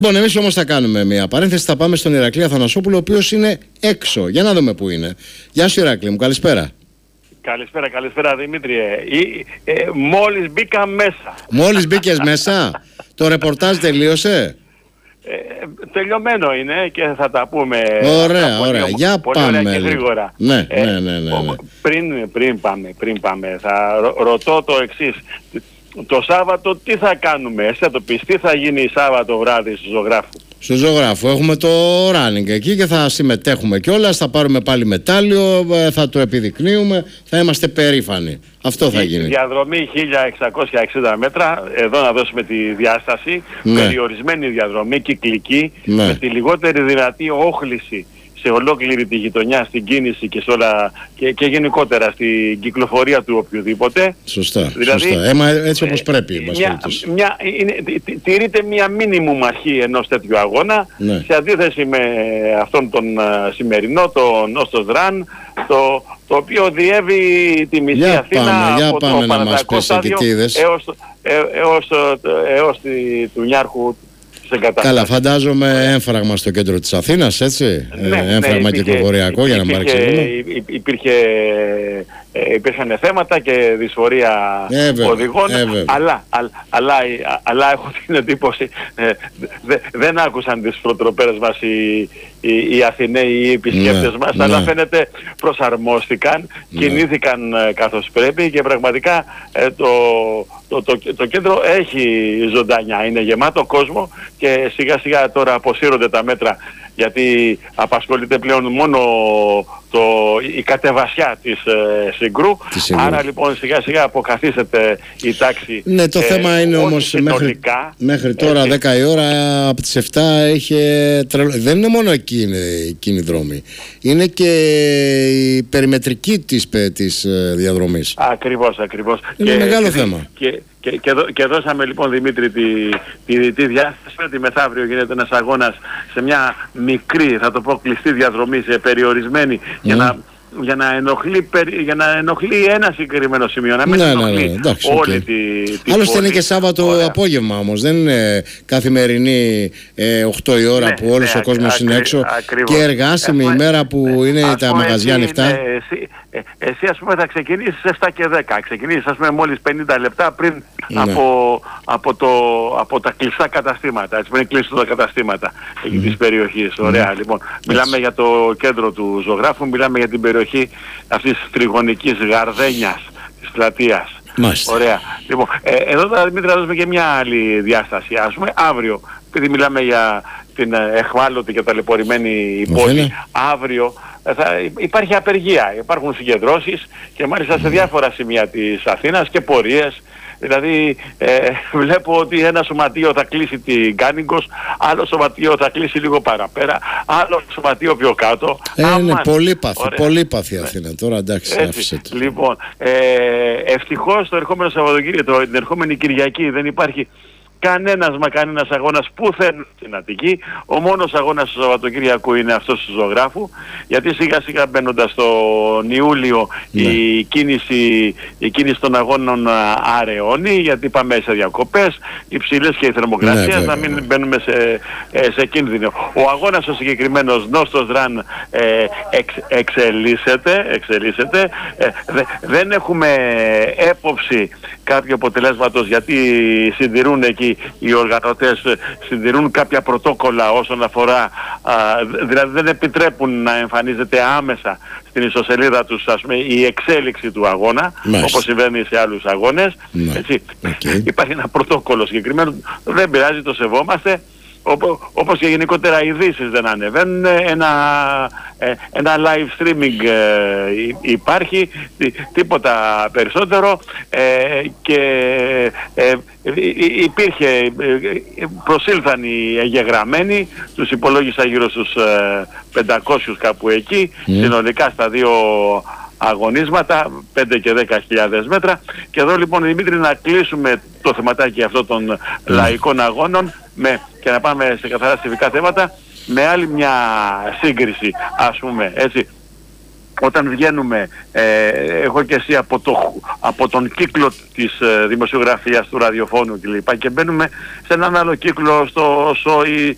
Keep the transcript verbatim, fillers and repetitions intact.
Λοιπόν, εμείς όμως θα κάνουμε μια παρένθεση. Θα πάμε στον Ηρακλή Αθανασόπουλο, ο οποίος είναι έξω. Για να δούμε πού είναι. Γεια σου, Ηρακλή μου, καλησπέρα. Καλησπέρα, καλησπέρα Δημήτρη. Ε, ε, μόλις μπήκα μέσα. Μόλις μπήκες μέσα. Το ρεπορτάζ τελείωσε. Ε, τελειωμένο είναι και θα τα πούμε. Ωραία, πολύ, ωραία. πολύ, Για πολύ πάμε. ωραία και γρήγορα. Ναι, ε, ναι, ναι, ναι, ναι. Πριν, πριν πάμε, πριν πάμε, θα ρω, ρωτώ το εξής. Το Σάββατο τι θα κάνουμε, εσύ θα το πεις, τι θα γίνει Σάββατο βράδυ στο Ζωγράφου? Στο Ζωγράφου έχουμε το running εκεί και θα συμμετέχουμε κιόλας, θα πάρουμε πάλι μετάλλιο, θα το επιδεικνύουμε, θα είμαστε περήφανοι. Αυτό θα γίνει. Διαδρομή χίλια εξακόσια εξήντα μέτρα, εδώ να δώσουμε τη διάσταση, ναι. Περιορισμένη διαδρομή, κυκλική, ναι. Με τη λιγότερη δυνατή όχληση σε ολόκληρη τη γειτονιά, στην κίνηση και, σε όλα, και, και γενικότερα στην κυκλοφορία του οποιοδήποτε. Σωστά, δηλαδή, σωστά. Έμα, έτσι όπως πρέπει. Ε, μια, μια, είναι, τηρείται μια μίνιμουμ αρχή ενός τέτοιου αγώνα, ναι. Σε αντίθεση με αυτόν τον uh, σημερινό, τον Νόστος Ραν, το, το οποίο διέβη τη μισή για Αθήνα πάμε, από πάμε το Παναθηναϊκό στάδιο έως, ε, έως, έως τη, του Νιάρχου. Καλά, φαντάζομαι έμφραγμα στο κέντρο της Αθήνας, έτσι, ναι, ε, έμφραγμα ναι, κυκλοφοριακό για να μην παρεξηγούμε. Υπήρχε, ε, υπήρχαν θέματα και δυσφορία ε, οδηγών, ε, αλλά, αλλά, αλλά, αλλά έχω την εντύπωση, ε, δε, δεν άκουσαν τις προτροπές μας οι, οι, οι Αθηναίοι, οι επισκέπτες ναι, μας, ναι. Αλλά φαίνεται προσαρμόστηκαν, ναι. Κινήθηκαν ε, καθώς πρέπει και πραγματικά ε, το, το, το, το, το κέντρο έχει ζωντανιά, είναι γεμάτο κόσμο και σιγά σιγά τώρα αποσύρονται τα μέτρα γιατί απασχολείται πλέον μόνο το, η κατεβασιά της ε, Συγκρού. Άρα λοιπόν σιγά σιγά αποκαθίσταται η τάξη. Ναι, το ε, θέμα είναι όμως μέχρι, μέχρι τώρα έτσι. δέκα η ώρα από τις επτά είχε τρελο... Δεν είναι μόνο εκεί είναι εκείνη η δρόμη. Είναι και η περιμετρική της, της ε, διαδρομής. Ακριβώς, ακριβώς. Είναι και, μεγάλο και, θέμα. Και, και, και, δω, και δώσαμε λοιπόν Δημήτρη τη, τη, τη διάσταση ότι μεθαύριο γίνεται ένας αγώνας σε μια μικρή, θα το πω κλειστή διαδρομή, σε περιορισμένη mm. για να για να, ενοχλεί, για να ενοχλεί ένα συγκεκριμένο σημείο, να μην ναι, ενοχλεί ναι, ναι, εντάξει, όλη okay. τη, τη άλλωστε είναι και Σάββατο Ωραία. Απόγευμα όμως, δεν είναι καθημερινή ε, οκτώ η ώρα ναι, που όλος ναι, ο κόσμος ακρι, είναι έξω ακριβώς. Και εργάσιμη η μέρα που είναι τα πούμε, μαγαζιά ανοιχτά. Ε, εσύ, ε, εσύ ας πούμε θα ξεκινήσεις επτά και δέκα, ξεκινήσεις ας πούμε μόλις πενήντα λεπτά πριν ναι. από, από, το, από τα κλειστά καταστήματα, έτσι πριν κλείσουν τα καταστήματα εκεί mm. της περιοχής. Ωραία mm. λοιπόν, μιλάμε για το κέντρο του Ζωγράφου, μιλάμε για την περιοχή αυτής της τριγωνικής γαρδένιας της πλατείας. Μάλιστα. Ωραία. Λοιπόν, ε, εδώ θα Δημήτρη θα δώσουμε και μια άλλη διάσταση. Ας πούμε αύριο, επειδή μιλάμε για την εχμάλωτη και ταλαιπωρημένη πόλη, αύριο θα υπάρχει απεργία, υπάρχουν συγκεντρώσεις και μάλιστα σε διάφορα σημεία της Αθήνας και πορείες. Δηλαδή ε, βλέπω ότι ένα σωματείο θα κλείσει την Κάνικος, άλλο σωματείο θα κλείσει λίγο παραπέρα, άλλο σωματείο πιο κάτω. Ε, Αμάν, είναι πολύπαθη, πολύπαθη Αθήνα τώρα, εντάξει, έτσι, άφησε το. Λοιπόν, ε, ευτυχώς το ερχόμενο Σαββατοκύριακο, την ερχόμενη Κυριακή δεν υπάρχει κανένας μα κανένας αγώνας πουθεν στην Αττική. Ο μόνος αγώνας του Σαββατοκύριακου είναι αυτός του Ζωγράφου, γιατί σιγά σιγά μπαίνοντας τον Ιούλιο ναι. η, κίνηση, η κίνηση των αγώνων αραιώνει, γιατί πάμε σε διακοπές υψηλές και η θερμοκρασία, ναι, να μην μπαίνουμε σε, σε κίνδυνο. Ο αγώνας ο συγκεκριμένος Νόστος Ραν ε, εξ, εξελίσσεται, εξελίσσεται. Ε, δε, δεν έχουμε έποψη κάποιου αποτελέσματος, γιατί συντηρούν εκεί οι οργανωτές, συντηρούν κάποια πρωτόκολλα όσον αφορά, α, δηλαδή δεν επιτρέπουν να εμφανίζεται άμεσα στην ιστοσελίδα τους, ας πούμε, η εξέλιξη του αγώνα, Μάλιστα. όπως συμβαίνει σε άλλους αγώνες. Έτσι. Okay. Υπάρχει ένα πρωτόκολλο συγκεκριμένο, δεν πειράζει, το σεβόμαστε. Όπως και γενικότερα οι ειδήσεις δεν ανεβαίνουν, ένα, ένα live streaming ε, υπάρχει, τίποτα περισσότερο ε, και ε, υπήρχε, προσήλθαν οι εγγεγραμμένοι, τους υπολόγισα γύρω στους ε, πεντακόσιους κάπου εκεί, mm. συνολικά στα δύο αγωνίσματα, πέντε και δέκα χιλιάδες μέτρα. Και εδώ λοιπόν Δημήτρη να κλείσουμε το θεματάκι αυτό των mm. λαϊκών αγώνων με, και να πάμε σε καθαρά civica θέματα με άλλη μια σύγκριση, ας πούμε, έτσι. Όταν βγαίνουμε ε, εγώ και εσύ από, το, από τον κύκλο της ε, δημοσιογραφίας, του ραδιοφώνου κλπ. Και μπαίνουμε σε έναν άλλο κύκλο στο ΣΟΗ,